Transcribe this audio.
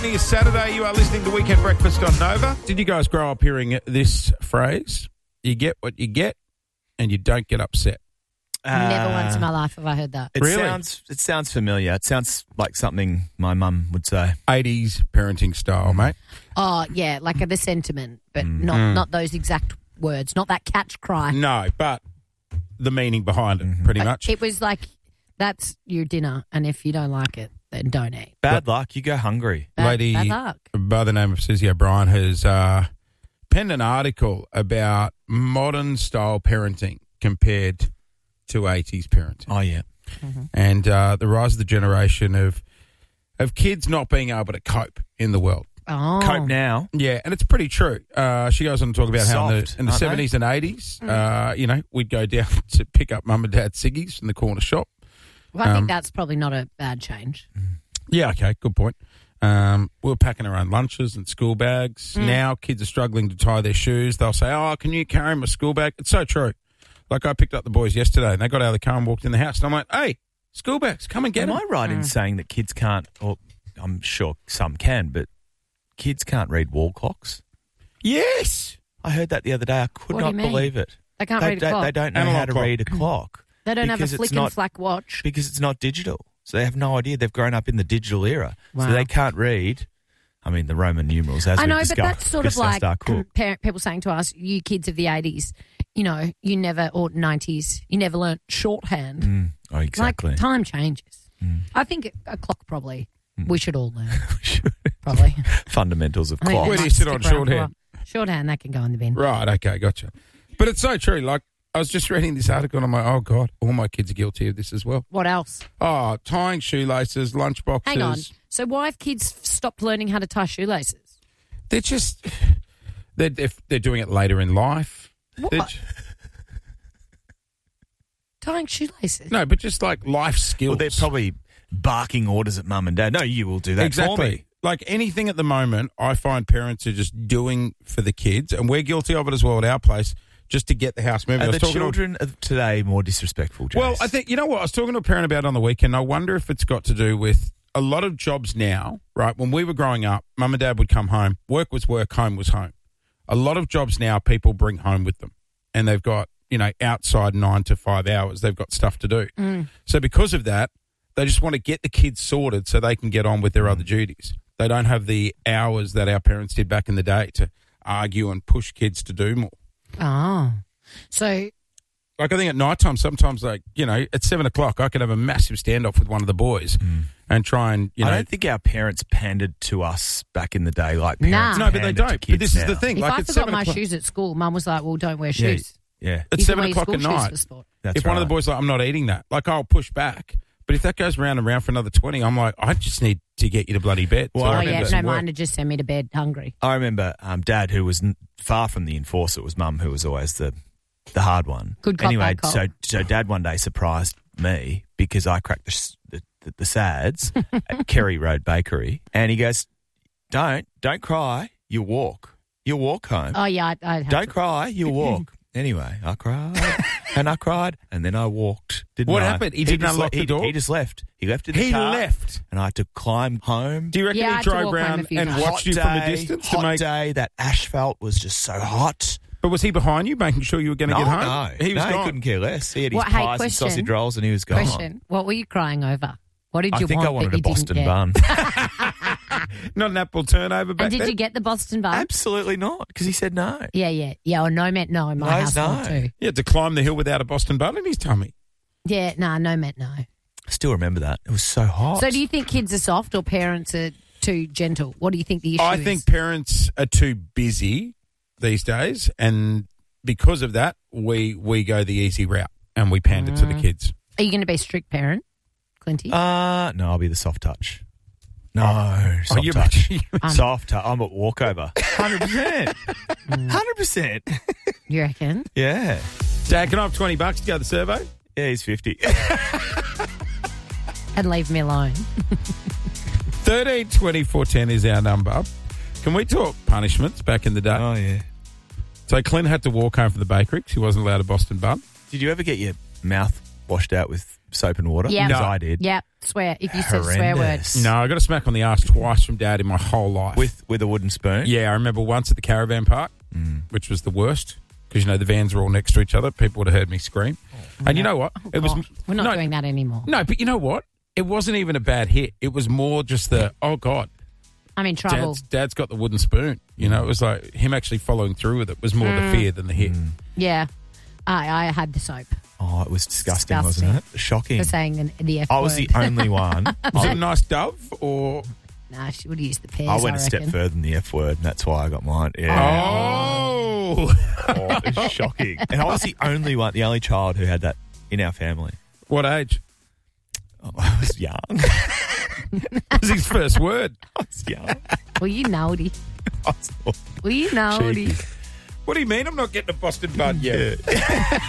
It's Saturday. You are listening to Weekend Breakfast on Nova. Did you guys grow up hearing this phrase? You get what you get, and you don't get upset. Never once in my life have I heard that. It sounds familiar. It sounds like something my mum would say. 80s parenting style, mate. Oh, yeah, like the sentiment, but not those exact words, not that catch cry. No, but the meaning behind it, pretty much. It was like, that's your dinner, and if you don't like it, then don't eat. Bad luck, you go hungry. Lady bad luck. by the name of Susie O'Brien has penned an article about modern-style parenting compared to 80s parenting. Oh, yeah. And the rise of the generation of kids not being able to cope in the world. Oh. Cope now. Yeah, and it's pretty true. She goes on to talk about how in the 70s and 80s, we'd go down to pick up mum and dad's ciggies from the corner shop. Well, I think that's probably not a bad change. Yeah, okay, good point. We were packing our own lunches and school bags. Now kids are struggling to tie their shoes. They'll say, oh, can you carry my school bag? It's so true. Like I picked up the boys yesterday and they got out of the car and walked in the house. And I'm like, hey, school bags, come and get them. Am I right in saying that kids can't, or I'm sure some can, but kids can't read wall clocks? Yes. I heard that the other day. I could What do not you mean? believe it. They can't read a clock. They don't know Analog how to clock. read a clock. They don't have a because flick it's and not- flack watch. Because it's not digital. So they have no idea. They've grown up in the digital era. Wow. So they can't read, the Roman numerals, as I know, we've but that's sort of like discussed, are cool. people saying to us, you kids of the 80s, you never, or 90s, you never learnt shorthand. Oh, exactly. Like, time changes. I think a clock probably we should all learn. Probably. Fundamentals of I think clock. that Where do you might sit stick on around for a shorthand? while. Shorthand, that can go in the bin. Right, okay, gotcha. But it's so true. Like, I was just reading this article and I'm like, oh, God, all my kids are guilty of this as well. What else? Oh, tying shoelaces, lunch boxes. Hang on. So why have kids stopped learning how to tie shoelaces? They're just, they're doing it later in life. What? Tying shoelaces? No, but just like life skills. Well, they're probably barking orders at mum and dad. No, you will do that for Exactly. me. Like anything at the moment, I find parents are just doing for the kids, and we're guilty of it as well at our place, just to get the house moving. Are the children of today more disrespectful, Jace? Well, I think, you know what, I was talking to a parent about on the weekend. I wonder if it's got to do with a lot of jobs now, right? When we were growing up, mum and dad would come home. Work was work, home was home. A lot of jobs now people bring home with them, and they've got, outside 9 to 5 hours, they've got stuff to do. So because of that, they just want to get the kids sorted so they can get on with their other duties. They don't have the hours that our parents did back in the day to argue and push kids to do more. Oh. So, Like, I think at night time, sometimes, at 7 o'clock, I can have a massive standoff with one of the boys and try and, I don't think our parents pandered to us back in the day like parents Nah. No, but they pander to don't. kids But this is now. the thing. if Like, I at forgot 7 my o'clock, shoes at school, Mum was like, well, don't wear shoes. Yeah, at You can 7 wear your o'clock school at shoes night, for sport. that's if one of the right. boys like, I'm not eating that, like, I'll push back. But if that goes round and round for another 20, I'm like, I just need to get you to bloody bed. Well, So I Oh, I yeah, remember- no, mine would just send me to bed hungry. I remember Dad, who was far from the enforcer. It was Mum who was always the hard one. Good cop, Anyway, bad cop. so Dad one day surprised me because I cracked the sads at Kerry Road Bakery, and he goes, "Don't cry. You walk home. Oh, yeah, I'd have Don't to. cry. You walk." Anyway, I cried and I cried and then I walked. Didn't What I? happened? He didn't just unlock the door? He just left. He left in the He car. left. And I had to climb home. Do you reckon Yeah, I he had to drove walk home a round few and times. watched you from a distance to hot make... day. That asphalt was just so hot. But was he behind you, making sure you were going to get home? No, He was he gone. couldn't care less. He had his What- hey, pies and question. sausage rolls and he was gone. Question. What were you crying over? What did I you think want I wanted that a you Boston didn't get? bun. Not an apple turnover back And did then? you get the Boston bun? Absolutely not, because he said no. Yeah. Oh, no meant no in my No's household no. too. You had to climb the hill without a Boston bun in his tummy. Yeah, no meant no. I still remember that. It was so hot. So do you think kids are soft or parents are too gentle? What do you think the issue I is? think parents are too busy these days, and because of that, we go the easy route and we pander to the kids. Are you going to be a strict parent, Clinty? no, I'll be the soft touch. No, soft you- touch. Soft touch. I'm at walkover. 100%. Mm. 100%. You reckon? Yeah. Dad, can I have $20 to go to the survey? Yeah, he's 50. And leave me alone. 13 24 10 is our number. Can we talk punishments back in the day? Oh, yeah. So Clint had to walk home from the bakery because he wasn't allowed a Boston bun. Did you ever get your mouth washed out with soap and water? Yep. Because No. I did. Yep. Swear. If you said swear word. Horrendous. No, I got a smack on the ass twice from Dad in my whole life. With a wooden spoon? Yeah, I remember once at the caravan park, which was the worst because, the vans were all next to each other. People would have heard me scream. And you know what? Oh, God. We're not no, doing that anymore. No, but you know what? It wasn't even a bad hit. It was more just the, oh, God, I'm in trouble. Dad's got the wooden spoon. It was like him actually following through with it was more the fear than the hit. Yeah. I had the soap Oh, it was disgusting, Disgusting. wasn't it? Shocking. for saying the F I was word. the only one. Was it a nice dove or... Nah, she would have used the pears, I went a step reckon. further than the F word, and that's why I got mine. Yeah. Oh! Oh, it was shocking. And I was the only one, the only child who had that in our family. What age? Oh, I was young. It was his first word. I was young. Well, you naughty. I was Well, you naughty. cheeky. What do you mean I'm not getting a Boston bun yet?